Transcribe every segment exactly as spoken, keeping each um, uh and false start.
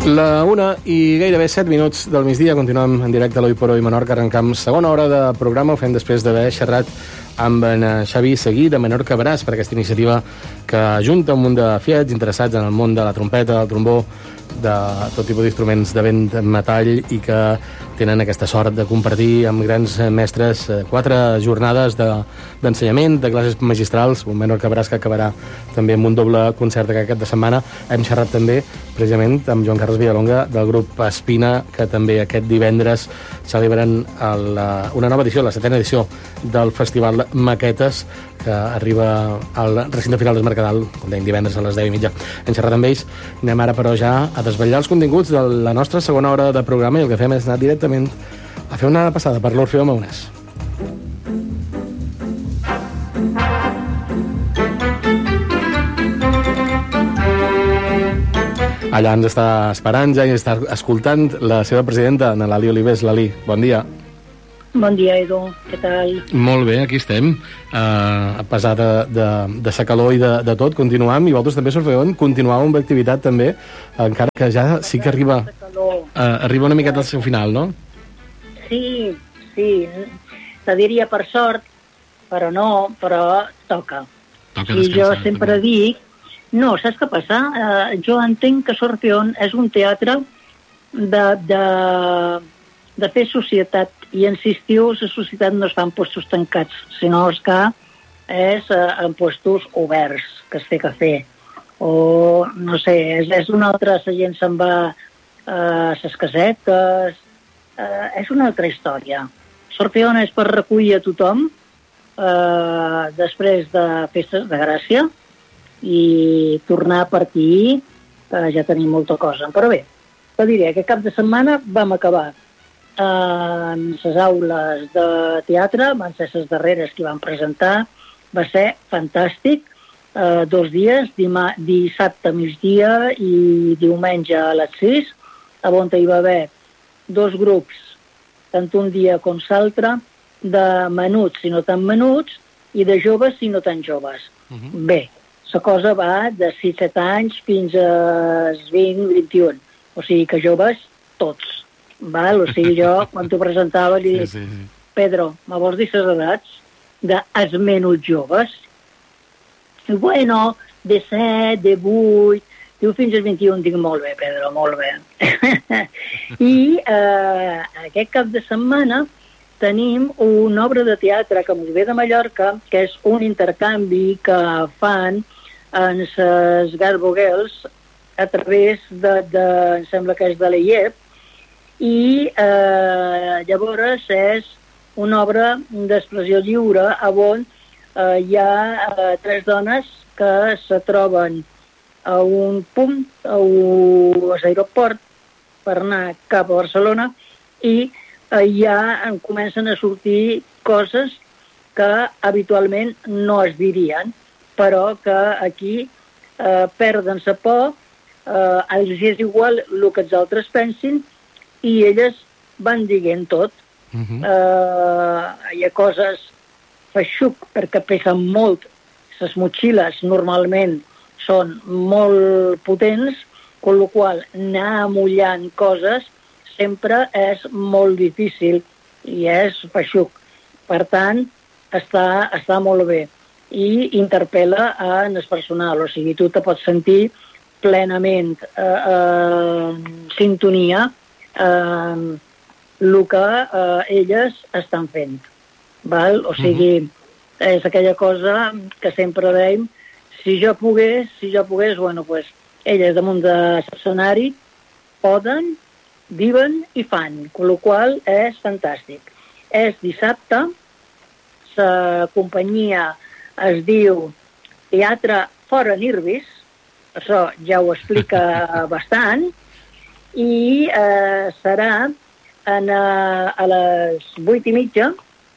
La una i gairebé set minuts del migdia. Continuem en directe a l'Oi per Oi Menorca. Arrencam segona hora de programa. Ho fem després d'haver xerrat amb en Xavi Seguí de Menorca Brass per aquesta iniciativa que ajunta un munt de fiets interessats en el món de la trompeta, el trombó, de tot tipus d'instruments de vent metall i que tenen aquesta sort de compartir amb grans mestres quatre jornades d'ensenyament, de, de classes magistrals, un Menorca Brass que acabarà també amb un doble concert aquest cap de setmana. Hem xerrat també precisament amb Joan Carles Villalonga del grup Espina, que també aquest divendres celebren el, una nova edició, la setena edició del Festival Maquetes, que arriba al recinte final del Mercadal, com dèiem, divendres a les deu i mitja. Hem xerrat amb ells. Anem ara, però, ja a desvetllar els continguts de la nostra segona hora de programa, i el que fem és anar directament a fer una passada per l'Orfeó Maonès. Allà ens està esperant ja i està escoltant la seva presidenta, na Lali Olives. Lali, bon dia. Bon dia, Edu. Què tal? Molt bé, aquí estem. Uh, a pesar de, de, de sa calor i de, de tot, continuam, i vosaltres també, Sorfeón, continuàveu amb l'activitat també, encara que ja sí que arriba, uh, arriba una miqueta al seu final, no? Sí, sí. Te diria per sort, però no, però toca. Toca I descansar. jo sempre també dic... No, saps què passa? Uh, jo entenc que Sorfeón és un teatre de, de, de fer societat, i en estiu la societat no es fa en puestos tancats, sinó es que és uh, en puestos oberts, que es té que fer. O, no sé, és, és una altra, la gent se'n va a les casetes, uh, és una altra història. Sorfeón és per recollir a tothom uh, després de festes de Gràcia i tornar a partir, uh, ja tenim molta cosa. Però bé, te diré que cap de setmana vam acabar en les aules de teatre, van ser les darreres que van presentar, va ser fantàstic, uh, dos dies, dima, dissabte a migdia i diumenge a les sis, on hi va haver dos grups, tant un dia com l'altre, de menuts i no tan menuts, i de joves i no tan joves. Uh-huh. Bé, la cosa va de sis set anys fins a vint vint i un, o sigui que joves tots. Val? O sigui, jo, quan t'ho presentava, li dic, sí, sí, sí. Pedro, me vols dir les edats dels menuts joves? I, bueno, de set, de vuit, diu fins als vint i un. Dic, molt bé, Pedro, molt bé. I eh, aquest cap de setmana tenim una obra de teatre que ens ve de Mallorca, que és un intercanvi que fan en les Garbo Girls a través de, de, em sembla que és de l'E I E P, i eh, llavors és una obra d'expressió lliure on eh, hi ha eh, tres dones que se troben a un punt, a l'aeroport, per anar cap a Barcelona, i eh, ja comencen a sortir coses que habitualment no es dirien, però que aquí eh, perden la por, eh, els és igual el que els altres pensin, i elles van dient tot. Uh-huh. uh, hi ha coses feixuc perquè pesen molt, les motxilles normalment són molt potents, amb la qual anar amullant coses sempre és molt difícil i és feixuc. Per tant, està, està molt bé i interpel·la en el personal, o sigui, tu te pots sentir plenament eh, en sintonia Eh, el que eh, elles estan fent. Val? O sigui, uh-huh. és aquella cosa que sempre dèiem, si jo pogués, si jo pogués, bueno, pues, elles damunt de l'escenari poden, viuen i fan, amb la qual és fantàstic. És dissabte, la companyia es diu Teatre Fora Nervis, això ja ho explica bastant, i eh, serà en, uh, a les vuit i mitja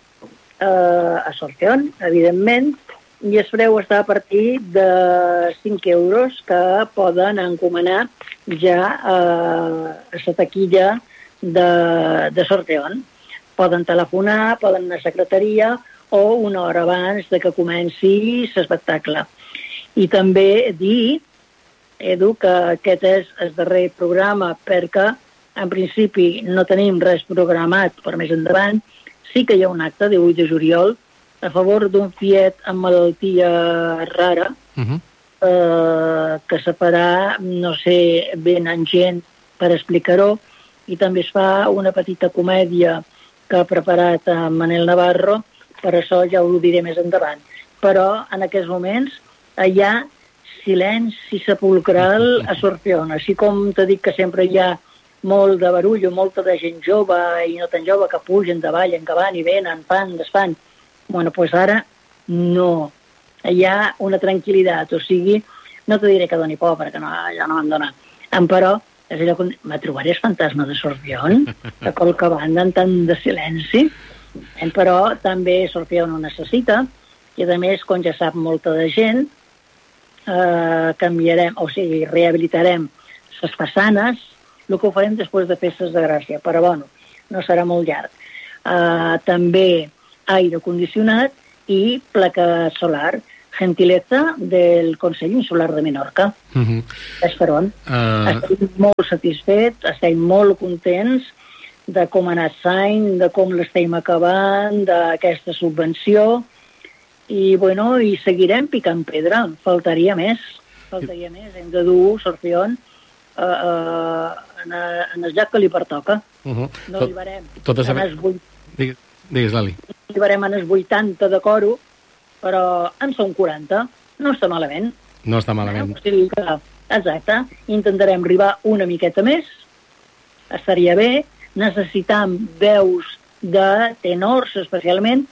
uh, a Sorfeón, evidentment, i es preu està a partir de cinc euros que poden encomanar ja uh, a la taquilla de, de Sorfeón. Poden telefonar, poden anar a secretaria o una hora abans de que comenci l'espectacle. I també dir Edu, que aquest és el darrer programa perquè, en principi, no tenim res programat per més endavant. Sí que hi ha un acte, divuit de juliol, a favor d'un fiet amb malaltia rara, uh-huh. eh, que se farà, no sé ben en gent per explicar-ho, i també es fa una petita comèdia que ha preparat en Manel Navarro, per això ja ho diré més endavant. Però en aquests moments hi ha silenci sepulcral a Sorpion, així com t'he dit que sempre hi ha molt de barullo, molta de gent jove i no tan jove que pugen, davallen, que van i venen, fan, desfan. Bueno, doncs ara no. Hi ha una tranquil·litat, o sigui, no te diré que doni por, perquè no, ja no me'n dona. Però és allò que me trobaré el fantasma de Sorpion, de qualque banda, en tant de silenci, però també Sorpion ho necessita, i a més, com ja sap molta de gent, eh, canviarem, o sigui, rehabilitarem les façanes, el que ho farem després de festes de Gràcia, però bueno, no serà molt llarg. Eh, també aire condicionat i placa solar, gentileza del Consell Insular de Menorca. Uh-huh. Esperon. Uh... Estem molt satisfets, estem molt contents de com ha anat l'any, de com l'estem acabant, d'aquesta subvenció, i bueno, i seguirem picant pedra, faltaria més, faltaria més, hem de dur Sorpion uh, uh, en, en el lloc que li pertoca. Uh-huh. No arribarem tot, tot en els vuit... Digues, digues, Lali. No arribarem en els vuitanta de coro, però en són quaranta, no està malament. No està malament. Eh? O sigui que, exacte, intentarem arribar una miqueta més, estaria bé, necessitam veus de tenors especialment,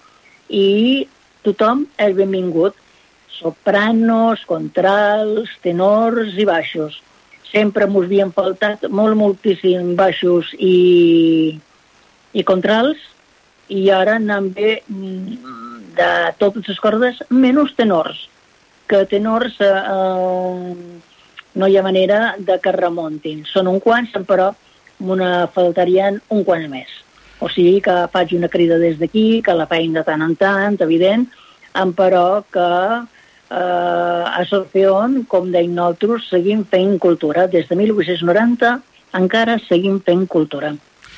i tothom és benvingut. Sopranos, contrals, tenors i baixos. Sempre m'ho havien faltat molt, moltíssim baixos i, i contrals, i ara anem bé de totes les cordes, menys tenors. Que tenors eh, no hi ha manera de que remuntin. Són un quants, però me faltarien un quant més. O sigui que faig una crida des d'aquí, que la feim de tant en tant, evident, però que eh, a Sorpion, com deim nosaltres, seguim fent cultura. Des de mil vuit-cents noranta encara seguim fent cultura.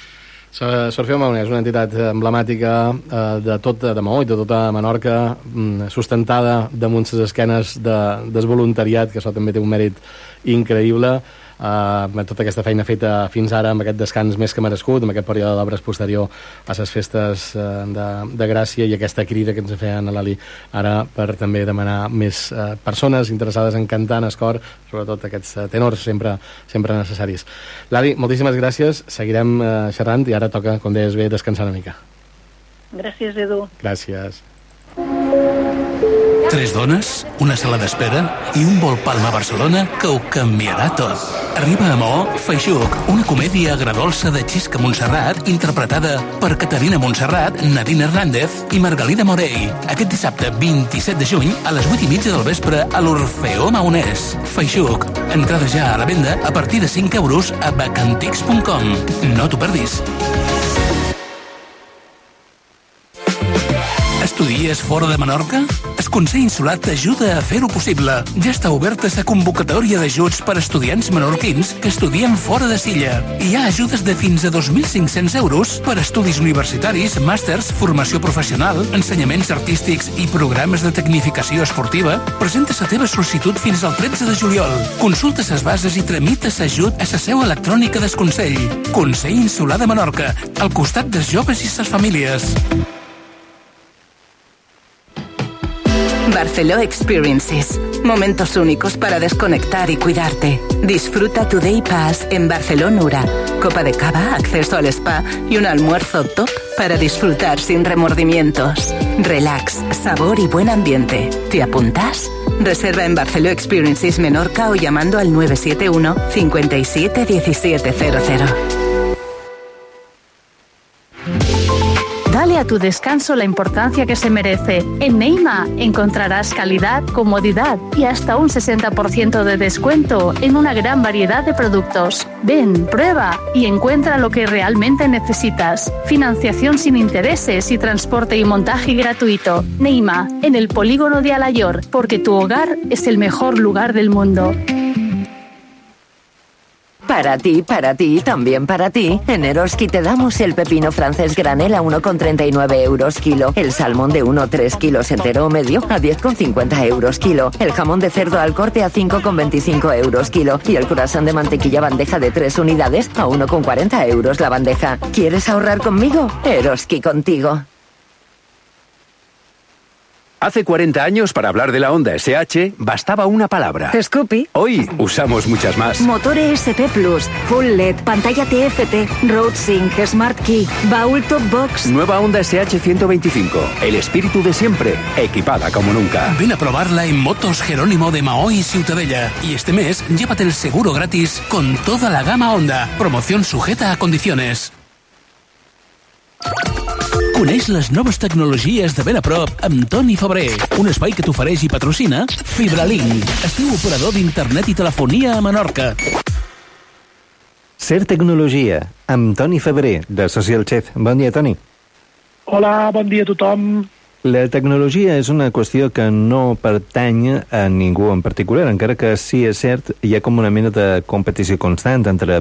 Sorpion Maonès, una entitat emblemàtica eh, de tot de Maó i de tota Menorca, sustentada damunt les esquenes de, del voluntariat, que això també té un mèrit increïble. Uh, amb tota aquesta feina feta fins ara, amb aquest descans més que merescut, amb aquest període d'obres posterior a les festes uh, de, de Gràcia, i aquesta crida que ens feien a l'Ali ara per també demanar més uh, persones interessades en cantar en escor, sobretot aquests uh, tenors sempre, sempre necessaris. Lali, moltíssimes gràcies, seguirem uh, xerrant, i ara toca, com deies bé, descansar una mica. Gràcies, Edu. Gràcies. Tres dones, una sala d'espera i un vol Palma a Barcelona que ho canviarà tot. Arriba a Maó Feixuc, una comèdia agradolça de Xisca Montserrat interpretada per Caterina Montserrat, Nadine Hernández i Margalida Morell. Aquest dissabte vint-i-set de juny a les vuit i mitja del vespre a l'Orfeó Maonès. Feixuc, entrada ja a la venda a partir de cinc euros a bacantics punt com. No t'ho perdis. Estudies fora de Menorca? El Consell Insular t'ajuda a fer-ho possible. Ja està oberta la convocatòria d'ajuts per a estudiants menorquins que estudien fora de Silla. Hi ha ajudes de fins a dos mil cinc-cents euros per a estudis universitaris, màsters, formació professional, ensenyaments artístics i programes de tecnificació esportiva. Presenta la teva sol·licitud fins al tretze de juliol. Consulta les bases i tramita l'ajut a la seu electrònica del Consell. Consell Insular de Menorca, al costat dels joves i les famílies. Barceló Experiences. Momentos únicos para desconectar y cuidarte. Disfruta tu Day Pass en Barcelonura. Copa de cava, acceso al spa y un almuerzo top para disfrutar sin remordimientos. Relax, sabor y buen ambiente. ¿Te apuntas? Reserva en Barceló Experiences Menorca o llamando al nueve siete uno, cinco siete, uno siete cero cero. Dale a tu descanso la importancia que se merece. En Neima encontrarás calidad, comodidad y hasta un sesenta por ciento de descuento en una gran variedad de productos. Ven, prueba y encuentra lo que realmente necesitas. Financiación sin intereses y transporte y montaje gratuito. Neima, en el polígono de Alayor, porque tu hogar es el mejor lugar del mundo. Para ti, para ti, también para ti. En Eroski te damos el pepino francés granel a uno con treinta y nueve euros kilo, el salmón de uno coma tres kilos entero o medio a diez con cincuenta euros kilo, el jamón de cerdo al corte a cinco con veinticinco euros kilo y el croissant de mantequilla bandeja de tres unidades a uno con cuarenta euros la bandeja. ¿Quieres ahorrar conmigo? Eroski contigo. Hace cuarenta años, para hablar de la Honda S H, bastaba una palabra. Scoopy. Hoy usamos muchas más. Motor E S P Plus, Full L E D, pantalla T F T, Road Sync, Smart Key, baúl Top Box. Nueva Honda S H ciento veinticinco. El espíritu de siempre, equipada como nunca. Ven a probarla en Motos Jerónimo de Maó y Ciutadella. Y este mes, llévate el seguro gratis con toda la gama Honda. Promoción sujeta a condiciones. Coneix les noves tecnologies de ben a prop amb Toni Febrer, un espai que t'ofereix i patrocina FibraLink, estiu operador d'internet i telefonia a Menorca. Ser Tecnologia, amb Toni Febrer, de Social Chef. Bon dia, Toni. Hola, bon dia a tothom. La tecnologia és una qüestió que no pertany a ningú en particular, encara que sí és cert, hi ha com una mena de competició constant entre